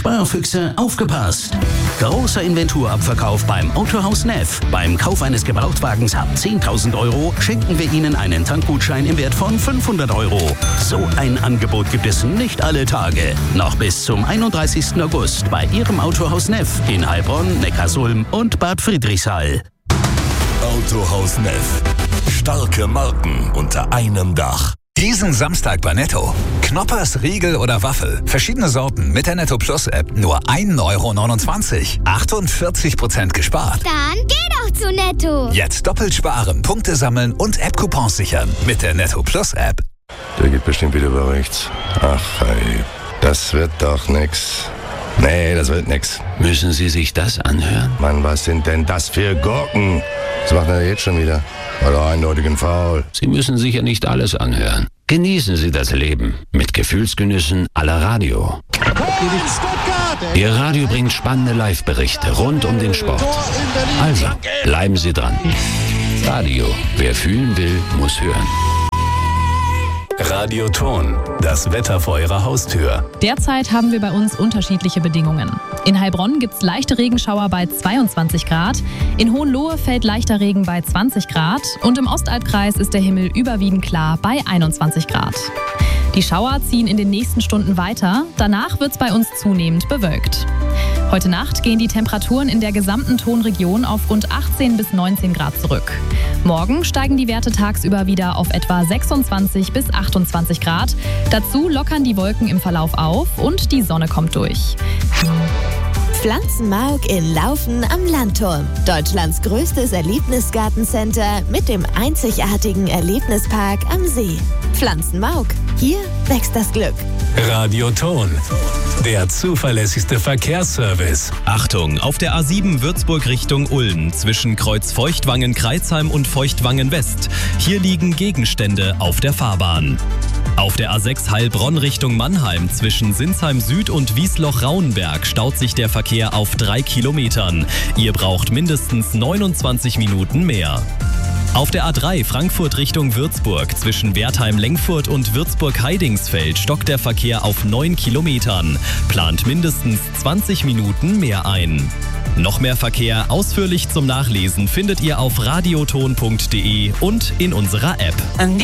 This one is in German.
Sparfüchse, aufgepasst! Großer Inventurabverkauf beim Autohaus Neff. Beim Kauf eines Gebrauchtwagens ab 10.000 Euro schenken wir Ihnen einen Tankgutschein im Wert von 500 Euro. So ein Angebot gibt es nicht alle Tage. Noch bis zum 31. August bei Ihrem Autohaus Neff in Heilbronn, Neckarsulm und Bad Friedrichshall. Autohaus Neff. Starke Marken unter einem Dach. Diesen Samstag bei Netto. Knoppers, Riegel oder Waffel. Verschiedene Sorten mit der Netto Plus App. Nur 1,29 €. 48% gespart. Dann geh doch zu Netto. Jetzt doppelt sparen, Punkte sammeln und App-Coupons sichern. Mit der Netto Plus App. Der geht bestimmt wieder über rechts. Ach, ey. Das wird doch nix. Nee, das wird nix. Müssen Sie sich das anhören? Mann, was sind denn das für Gurken? Was macht er jetzt schon wieder? Oder eindeutigen Foul. Sie müssen sicher nicht alles anhören. Genießen Sie das Leben mit Gefühlsgenüssen à la Radio. Ihr Radio bringt spannende Live-Berichte rund um den Sport. Also, bleiben Sie dran. Radio, wer fühlen will, muss hören. Radioton, das Wetter vor Ihrer Haustür. Derzeit haben wir bei uns unterschiedliche Bedingungen. In Heilbronn gibt es leichte Regenschauer bei 22 Grad, in Hohenlohe fällt leichter Regen bei 20 Grad und im Ostalbkreis ist der Himmel überwiegend klar bei 21 Grad. Die Schauer ziehen in den nächsten Stunden weiter, danach wird es bei uns zunehmend bewölkt. Heute Nacht gehen die Temperaturen in der gesamten Tonregion auf rund 18 bis 19 Grad zurück. Morgen steigen die Werte tagsüber wieder auf etwa 26 bis 28 Grad. Dazu lockern die Wolken im Verlauf auf und die Sonne kommt durch. Pflanzenmark in Laufen am Landturm. Deutschlands größtes Erlebnisgartencenter mit dem einzigartigen Erlebnispark am See. Pflanzenmark. Hier wächst das Glück. Radioton, der zuverlässigste Verkehrsservice. Achtung, auf der A7 Würzburg Richtung Ulm zwischen Kreuz Feuchtwangen-Kreuzheim und Feuchtwangen-West. Hier liegen Gegenstände auf der Fahrbahn. Auf der A6 Heilbronn Richtung Mannheim zwischen Sinsheim Süd und Wiesloch-Rauenberg staut sich der Verkehr auf 3 Kilometern. Ihr braucht mindestens 29 Minuten mehr. Auf der A3 Frankfurt Richtung Würzburg zwischen Wertheim-Lengfurt und Würzburg-Heidingsfeld stockt der Verkehr auf 9 Kilometern. Plant mindestens 20 Minuten mehr ein. Noch mehr Verkehr ausführlich zum Nachlesen findet ihr auf radioton.de und in unserer App.